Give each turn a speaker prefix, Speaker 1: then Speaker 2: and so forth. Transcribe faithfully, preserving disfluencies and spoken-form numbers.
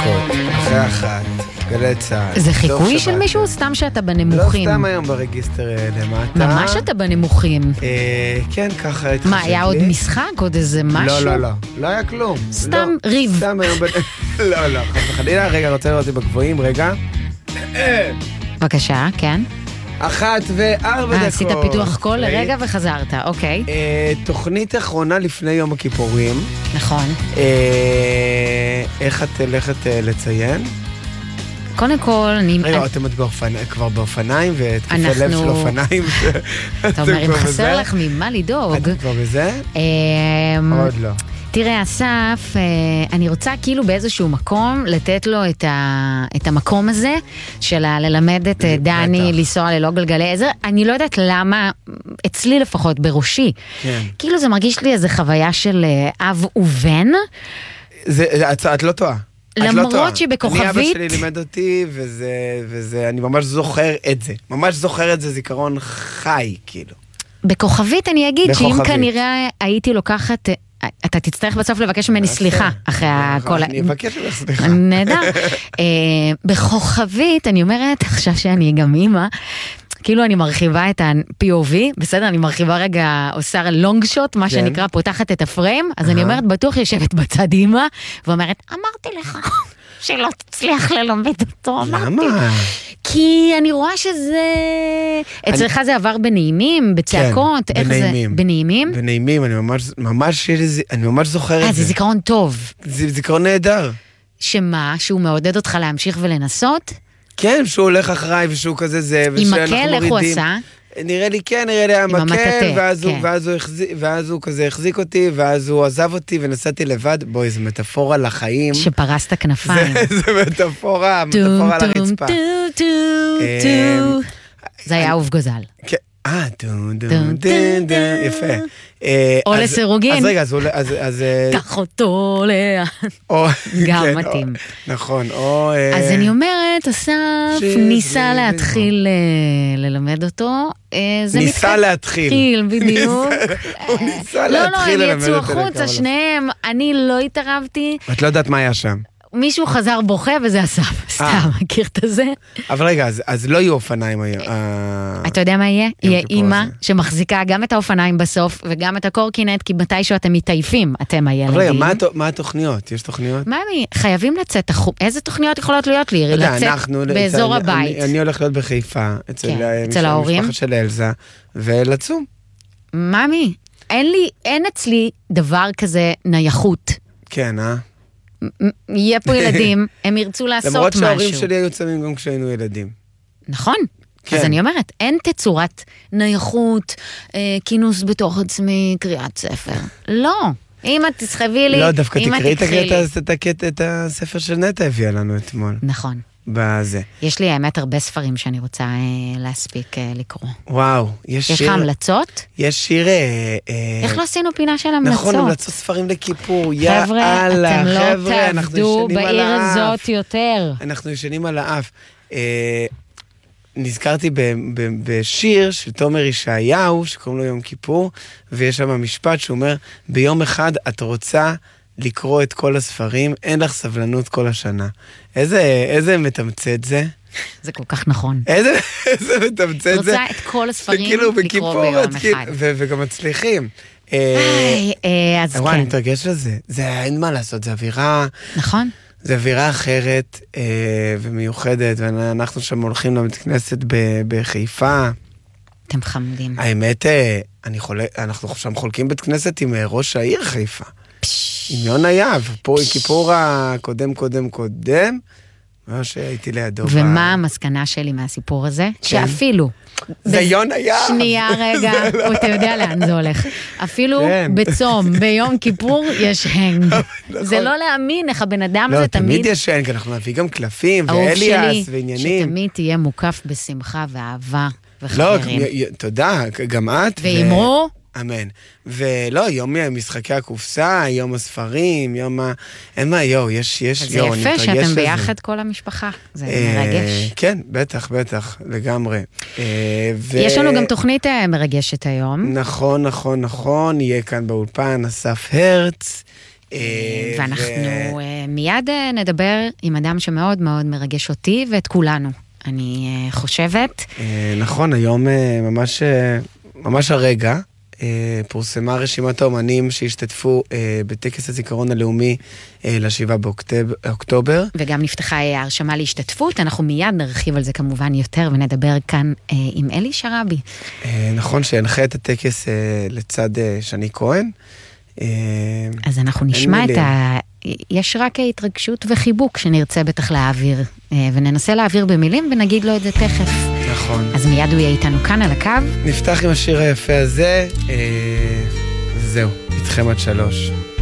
Speaker 1: דקות, אחרי אחת, גלי צהל.
Speaker 2: זה חיקוי של מישהו או סתם שאתה בנמוכים?
Speaker 1: לא סתם היום ברגיסטר למטה.
Speaker 2: ממש אתה בנמוכים.
Speaker 1: אה, כן, ככה התחשב לי.
Speaker 2: מה, היה עוד משחק? עוד איזה משהו?
Speaker 1: לא, לא, לא. לא היה כלום.
Speaker 2: סתם ריב.
Speaker 1: סתם היום ב... לא, לא. חס וחלילה, רגע, רוצה לראות אותי בגבוהים, רגע.
Speaker 2: בבקשה, כן.
Speaker 1: אחת וארבע דקות.
Speaker 2: עשית פיתוח קול לרגע וחזרת, אוקיי.
Speaker 1: תוכנית אחרונה לפני יום הכיפורים.
Speaker 2: נכון.
Speaker 1: איך את הולכת לציין?
Speaker 2: קודם כל, אני...
Speaker 1: רגע, אתם כבר באופניים והתקפי לב של אופניים.
Speaker 2: אתה אומר, אם חסר לך ממה לדאוג.
Speaker 1: אתם כבר בזה? עוד לא.
Speaker 2: תראה, אסף, אני רוצה כאילו באיזשהו מקום לתת לו את, ה, את המקום הזה של ללמד את דני לנסוע ללא גלגלי עזר. אני לא יודעת למה, אצלי לפחות, בראשי. כן. כאילו זה מרגיש לי איזו חוויה של אב ובן. זה,
Speaker 1: את, את לא טועה.
Speaker 2: למרות שבכוכבית...
Speaker 1: אני אבא שלי לימד אותי, וזה, וזה, אני ממש זוכר את זה. ממש זוכר את זה, זיכרון חי, כאילו.
Speaker 2: בכוכבית אני אגיד שאם כנראה הייתי לוקחת... אתה תצטרך בסוף לבקש ממני סליחה אחרי הכל...
Speaker 1: אני אבקש ממך סליחה.
Speaker 2: נהדר. בכוכבית, אני אומרת, עכשיו שאני גם אימא, כאילו אני מרחיבה את ה-פי או וי, בסדר, אני מרחיבה רגע, עושה לונג שוט, מה שנקרא, פותחת את הפריים, אז אני אומרת, בטוח יושבת בצד אימא, ואומרת, אמרתי לך שלא תצליח ללמד אותו.
Speaker 1: למה?
Speaker 2: כי אני רואה שזה... אצלך זה עבר בנעימים, בצעקות, איך זה? בנעימים.
Speaker 1: בנעימים, אני ממש, ממש, אני ממש זוכר את זה.
Speaker 2: אה, זה זיכרון טוב.
Speaker 1: זה זיכרון נהדר.
Speaker 2: שמה? שהוא מעודד אותך להמשיך ולנסות?
Speaker 1: כן, שהוא הולך אחריי ושהוא כזה זה,
Speaker 2: עם מקל, איך הוא עשה?
Speaker 1: נראה לי כן, נראה לי היה מקל, ואז, כן. ואז, הוא החזיק, ואז הוא כזה החזיק אותי, ואז הוא עזב אותי ונסעתי לבד. בואי, זו מטאפורה לחיים.
Speaker 2: שפרסת כנפיים.
Speaker 1: זה, זה מטאפורה, מטאפורה על הרצפה.
Speaker 2: זה היה אהוב גוזל.
Speaker 1: כן. אה, דון, דון, דון, דון, יפה.
Speaker 2: או לסירוגין.
Speaker 1: אז רגע, אז...
Speaker 2: קח אותו לאן. גם מתאים.
Speaker 1: נכון, או...
Speaker 2: אז אני אומרת, אסף ניסה להתחיל ללמד אותו.
Speaker 1: ניסה להתחיל.
Speaker 2: בדיוק.
Speaker 1: הוא ניסה להתחיל
Speaker 2: ללמד אותו. לא, לא, הם יצאו החוצה, שניהם. אני לא התערבתי.
Speaker 1: את לא יודעת מה היה שם.
Speaker 2: מישהו חזר בוכה וזה אסף, סתם, מכיר את זה?
Speaker 1: אבל רגע, אז לא יהיו אופניים.
Speaker 2: אתה יודע מה יהיה? יהיה אימא שמחזיקה גם את האופניים בסוף, וגם את הקורקינט, כי מתישהו אתם מתעייפים, אתם הילדים.
Speaker 1: אבל רגע, מה התוכניות? יש תוכניות?
Speaker 2: מה, חייבים לצאת, איזה תוכניות יכולות להיות לי? לצאת באזור הבית.
Speaker 1: אני הולך להיות בחיפה, אצל
Speaker 2: ההורים.
Speaker 1: המשפחה של אלזה, ולצום.
Speaker 2: ממי, אין אצלי דבר כזה נייחות.
Speaker 1: כן, אה?
Speaker 2: יהיה פה ילדים, הם ירצו לעשות משהו.
Speaker 1: למרות שההורים שלי היו צמים גם כשהיינו ילדים.
Speaker 2: נכון. אז אני אומרת, אין תצורת נייחות, כינוס בתוך עצמי, קריאת ספר. לא. אמא, תסחבי לי.
Speaker 1: לא, דווקא תקראי את הספר של נטע הביאה לנו אתמול.
Speaker 2: נכון.
Speaker 1: בזה.
Speaker 2: יש לי האמת הרבה ספרים שאני רוצה להספיק לקרוא.
Speaker 1: וואו, יש שיר...
Speaker 2: יש לך המלצות?
Speaker 1: יש שיר...
Speaker 2: איך לא עשינו פינה של המלצות?
Speaker 1: נכון, המלצות ספרים לכיפור,
Speaker 2: חבר'ה, אתם לא תעבדו בעיר הזאת יותר.
Speaker 1: אנחנו ישנים על האף. נזכרתי בשיר של תומר ישעיהו, שקוראים לו יום כיפור, ויש שם משפט שאומר, ביום אחד את רוצה... לקרוא את כל הספרים, אין לך סבלנות כל השנה. איזה, איזה מתמצת זה?
Speaker 2: זה כל כך נכון.
Speaker 1: איזה, איזה מתמצת זה?
Speaker 2: רוצה את כל הספרים לקרוא ביום אחד.
Speaker 1: וגם מצליחים.
Speaker 2: אז כן.
Speaker 1: אני מתרגש לזה. זה אין מה לעשות, זה אווירה...
Speaker 2: נכון.
Speaker 1: זה אווירה אחרת ומיוחדת, ואנחנו שם הולכים לבית כנסת בחיפה.
Speaker 2: אתם חמודים.
Speaker 1: האמת, אנחנו שם חולקים בית כנסת עם ראש העיר חיפה. עם יונה יב, פה כיפור הקודם קודם קודם, מה שהייתי לידו.
Speaker 2: ומה המסקנה שלי מהסיפור הזה? שאפילו...
Speaker 1: זה יונה יב!
Speaker 2: שנייה רגע, אתה יודע לאן זה הולך. אפילו בצום, ביום כיפור יש הנג. זה לא להאמין איך הבן אדם הזה תמיד...
Speaker 1: לא, תמיד יש הנג, אנחנו נביא גם קלפים ואליאס ועניינים.
Speaker 2: שתמיד תהיה מוקף בשמחה ואהבה וחברים.
Speaker 1: לא, תודה, גם את.
Speaker 2: ואמרו...
Speaker 1: אמן. ולא, יום משחקי הקופסה, יום הספרים, יום ה... אין מה, יו, יש, יש, יו, אני מתרגש לזה.
Speaker 2: זה יפה שאתם ביחד כל המשפחה, זה מרגש.
Speaker 1: כן, בטח, בטח, לגמרי.
Speaker 2: יש לנו גם תוכנית מרגשת היום.
Speaker 1: נכון, נכון, נכון, יהיה כאן באולפן אסף הרץ,
Speaker 2: ואנחנו מיד נדבר עם אדם שמאוד מאוד מרגש אותי ואת כולנו, אני חושבת.
Speaker 1: נכון, היום ממש, ממש הרגע, פורסמה רשימת האומנים שהשתתפו בטקס הזיכרון הלאומי לשבעה באוקטובר.
Speaker 2: וגם נפתחה ההרשמה להשתתפות, אנחנו מיד נרחיב על זה כמובן יותר ונדבר כאן עם אלי שרבי.
Speaker 1: נכון, שהנחה את הטקס לצד שני כהן.
Speaker 2: אז אנחנו נשמע את ה... יש רק התרגשות וחיבוק שנרצה בטח להעביר, וננסה להעביר במילים ונגיד לו את זה תכף.
Speaker 1: נכון.
Speaker 2: אז מיד הוא יהיה איתנו כאן על הקו.
Speaker 1: נפתח עם השיר היפה הזה, וזהו, איתכם עד שלוש.